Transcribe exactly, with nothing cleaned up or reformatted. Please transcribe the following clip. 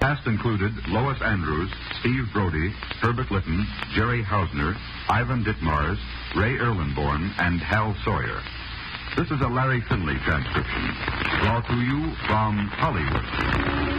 Cast included Lois Andrews, Steve Brody, Herbert Lytton, Jerry Hausner, Ivan Ditmars, Ray Erlenborn, and Hal Sawyer. This is a Larry Finley transcription, brought to you from Hollywood.